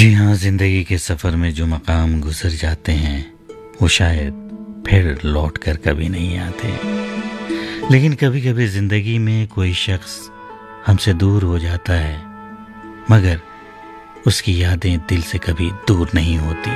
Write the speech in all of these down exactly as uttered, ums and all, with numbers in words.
जी हाँ, ज़िंदगी के सफ़र में जो मकाम गुजर जाते हैं वो शायद फिर लौट कर कभी नहीं आते। लेकिन कभी कभी ज़िंदगी में कोई शख्स हमसे दूर हो जाता है, मगर उसकी यादें दिल से कभी दूर नहीं होती।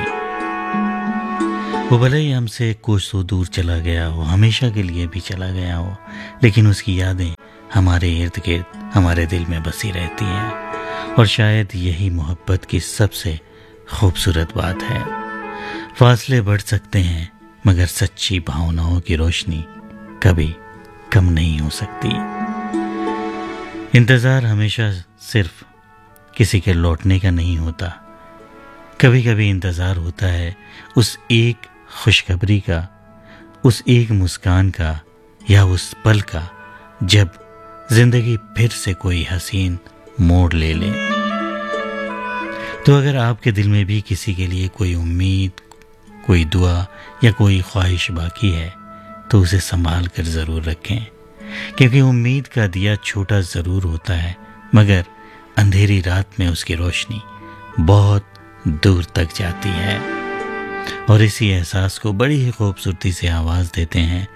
वो भले ही हमसे कुछ तो दूर चला गया हो, हमेशा के लिए भी चला गया हो, लेकिन उसकी यादें हमारे इर्द गिर्द हमारे दिल में बसी रहती हैं। और शायद यही मोहब्बत की सबसे खूबसूरत बात है। फासले बढ़ सकते हैं, मगर सच्ची भावनाओं की रोशनी कभी कम नहीं हो सकती। इंतज़ार हमेशा सिर्फ किसी के लौटने का नहीं होता। कभी कभी इंतज़ार होता है उस एक खुशखबरी का, उस एक मुस्कान का, या उस पल का जब जिंदगी फिर से कोई हसीन मोड़ ले ले। तो अगर आपके दिल में भी किसी के लिए कोई उम्मीद, कोई दुआ या कोई ख्वाहिश बाकी है, तो उसे संभाल कर ज़रूर रखें, क्योंकि उम्मीद का दिया छोटा ज़रूर होता है, मगर अंधेरी रात में उसकी रोशनी बहुत दूर तक जाती है। और इसी एहसास को बड़ी ही खूबसूरती से आवाज़ देते हैं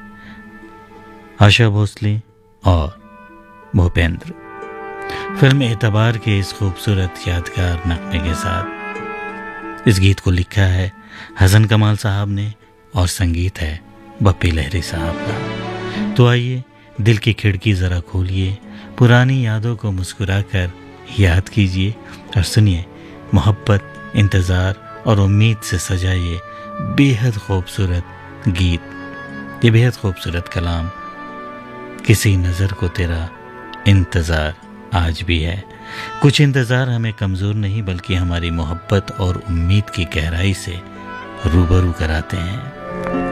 आशा भोसले और भूपेंद्र। फिल्म एतबार के इस खूबसूरत यादगार नगमे के साथ इस गीत को लिखा है हसन कमाल साहब ने और संगीत है बप्पी लहरी साहब का। तो आइए दिल की खिड़की ज़रा खोलिए, पुरानी यादों को मुस्कुराकर याद कीजिए और सुनिए मोहब्बत, इंतज़ार और उम्मीद से सजाइए बेहद खूबसूरत गीत, ये बेहद खूबसूरत कलाम। किसी नज़र को तेरा इंतज़ार आज भी है। कुछ इंतज़ार हमें कमज़ोर नहीं बल्कि हमारी मोहब्बत और उम्मीद की गहराई से रूबरू कराते हैं।